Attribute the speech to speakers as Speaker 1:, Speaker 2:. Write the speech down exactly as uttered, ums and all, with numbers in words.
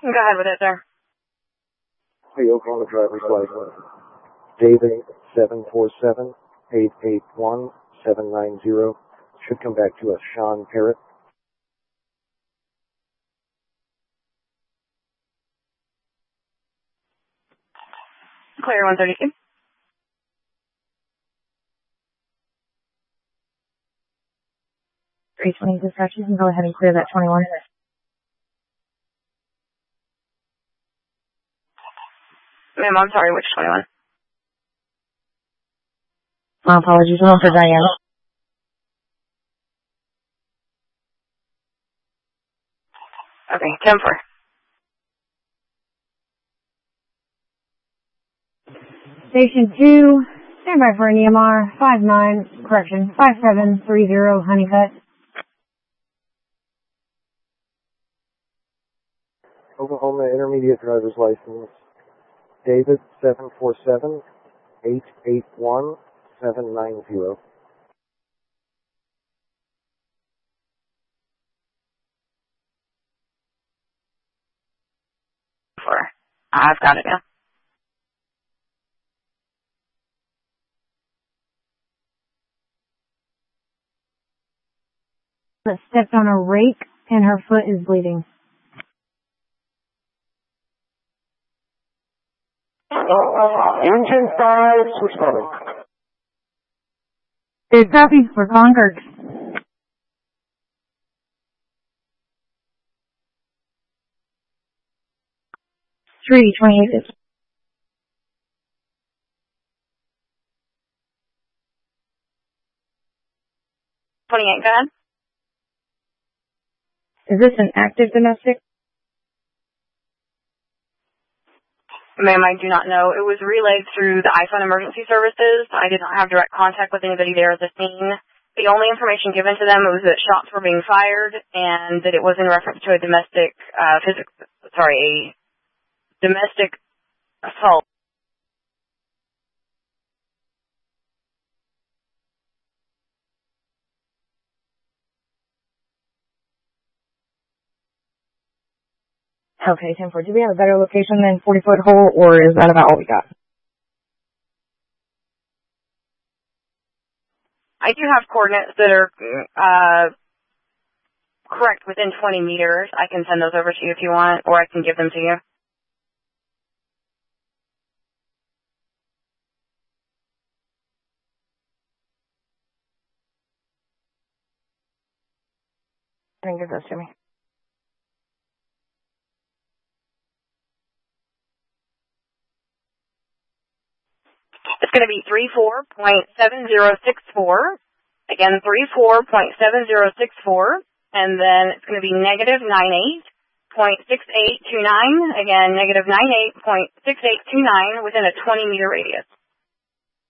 Speaker 1: Go ahead with it, sir.
Speaker 2: The Oklahoma driver's license. David seven four seven, eight eight one, seven nine zero. Should come back to us. Sean Parrott.
Speaker 1: Clear one thirty-two.
Speaker 3: three twenty dispatch, you can go ahead and clear that twenty-one.
Speaker 1: Ma'am, I'm sorry, which twenty-one?
Speaker 3: My apologies, one for Diana.
Speaker 1: Okay, ten four.
Speaker 3: Station two, stand by for an E M R, five nine, correction, five seven three zero Honeycutt.
Speaker 2: Oklahoma Intermediate driver's license. David seven four seven, eight eight one, seven nine zero.
Speaker 1: Four. I've got it now.
Speaker 3: That stepped on a rake and her foot is bleeding.
Speaker 2: Engine five, responding.
Speaker 3: There's copy for Concord. three twenty-eight.
Speaker 1: twenty-eight, go ahead.
Speaker 3: Is this an active domestic?
Speaker 1: Ma'am, I do not know. It was relayed through the iPhone emergency services. I did not have direct contact with anybody there at the scene. The only information given to them was that shots were being fired and that it was in reference to a domestic, uh, physical, sorry, a domestic assault.
Speaker 3: Okay, ten four. Do we have a better location than forty foot hole, or is that about all we got?
Speaker 1: I do have coordinates that are uh, correct within twenty meters. I can send those over to you if you want, or I can give them to you.
Speaker 3: I can give those to me.
Speaker 1: It's going to be three four point seven zero six four. Again, three four point seven zero six four. And then it's going to be negative ninety-eight point six eight two nine. Again, negative ninety-eight point six eight two nine within a twenty meter radius.